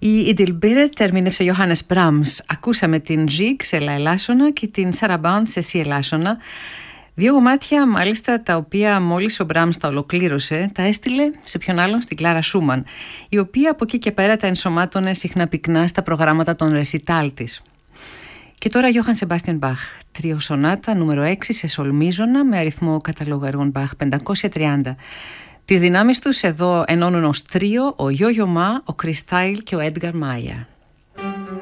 Η Idilberet ερμήνευσε Johannes Brahms. Ακούσαμε την Ζιγκ σε λα ελάσσονα και την Σαραμπάν σε σι ελάσσονα. Δύο κομμάτια μάλιστα τα οποία μόλις ο Brahms τα ολοκλήρωσε, τα έστειλε σε ποιον άλλον, στην Κλάρα Σούμαν, η οποία από εκεί και πέρα τα ενσωμάτωνε συχνά πυκνά στα προγράμματα των ρεσιτάλ της. Και τώρα Johann Sebastian Bach, τρίο σονάτα νούμερο 6 σε σολμίζωνα με αριθμό καταλόγου έργων Bach 530. Τις δυνάμεις τους εδώ ενώνουν ως τρίο ο Γιόγιο Μα, ο Κριστάιλ και ο Έντγκαρ Μάια.